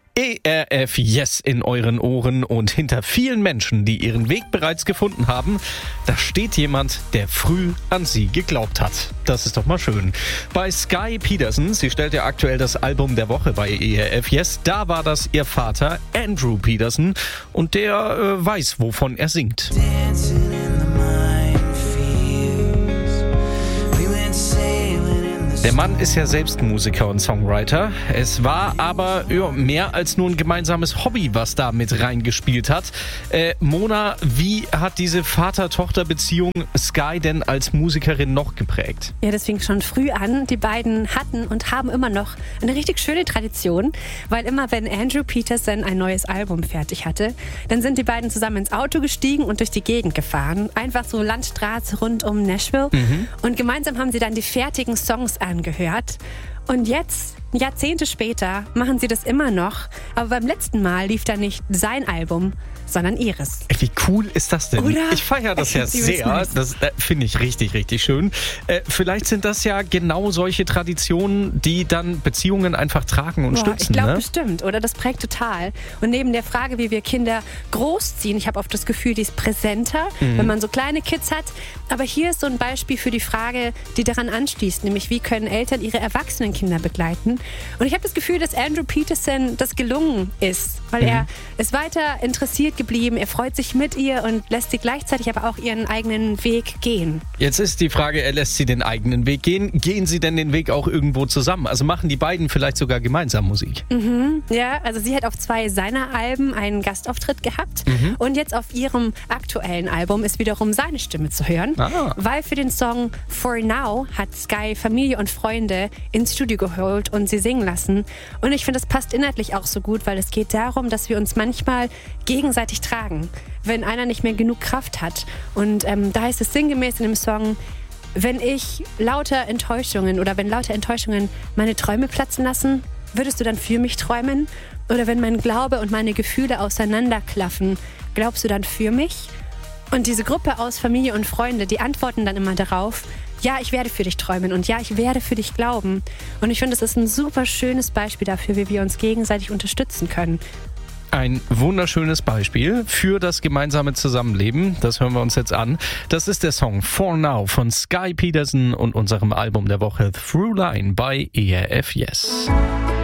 ERF Yes in euren Ohren und hinter vielen Menschen, die ihren Weg bereits gefunden haben, da steht jemand, der früh an sie geglaubt hat. Das ist doch mal schön. Bei Sky Peterson, sie stellt ja aktuell das Album der Woche bei ERF Yes, da war das ihr Vater Andrew Peterson und der weiß, wovon er singt. Der Mann ist ja selbst Musiker und Songwriter. Es war aber mehr als nur ein gemeinsames Hobby, was da mit reingespielt hat. Mona, wie hat diese Vater-Tochter-Beziehung Sky denn als Musikerin noch geprägt? Ja, das fing schon früh an. Die beiden hatten und haben immer noch eine richtig schöne Tradition, weil immer, wenn Andrew Peterson ein neues Album fertig hatte, dann sind die beiden zusammen ins Auto gestiegen und durch die Gegend gefahren. Einfach so Landstraße rund um Nashville. Und gemeinsam haben sie dann die fertigen Songs angehört. Und jetzt, Jahrzehnte später, machen sie das immer noch. Aber beim letzten Mal lief da nicht sein Album, sondern ihres. Wie cool ist das denn? Oder? Ich feiere das ja sehr. Das finde ich richtig, richtig schön. Vielleicht sind das ja genau solche Traditionen, die dann Beziehungen einfach tragen und stützen. Ich glaube bestimmt, oder? Das prägt total. Und neben der Frage, wie wir Kinder großziehen, ich habe oft das Gefühl, die ist präsenter, wenn man so kleine Kids hat. Aber hier ist so ein Beispiel für die Frage, die daran anschließt, nämlich wie können Eltern ihre erwachsenen Kinder begleiten. Und ich habe das Gefühl, dass Andrew Peterson das gelungen ist, weil er ist weiter interessiert geblieben, er freut sich mit ihr und lässt sie gleichzeitig aber auch ihren eigenen Weg gehen. Jetzt ist die Frage, er lässt sie den eigenen Weg gehen. Gehen sie denn den Weg auch irgendwo zusammen? Also machen die beiden vielleicht sogar gemeinsam Musik? Ja, also sie hat auf 2 seiner Alben einen Gastauftritt gehabt und jetzt auf ihrem aktuellen Album ist wiederum seine Stimme zu hören, weil für den Song For Now hat Sky Familie und Freunde ins Studio geholt und sie singen lassen. Und ich finde, das passt inhaltlich auch so gut, weil es geht darum, dass wir uns manchmal gegenseitig tragen, wenn einer nicht mehr genug Kraft hat. Und da heißt es sinngemäß in dem Song, wenn lauter Enttäuschungen meine Träume platzen lassen, würdest du dann für mich träumen? Oder wenn mein Glaube und meine Gefühle auseinanderklaffen, glaubst du dann für mich? Und diese Gruppe aus Familie und Freunde, die antworten dann immer darauf, ja, ich werde für dich träumen und ja, ich werde für dich glauben. Und ich finde, das ist ein super schönes Beispiel dafür, wie wir uns gegenseitig unterstützen können. Ein wunderschönes Beispiel für das gemeinsame Zusammenleben. Das hören wir uns jetzt an. Das ist der Song For Now von Sky Peterson und unserem Album der Woche Through Line bei ERF Yes.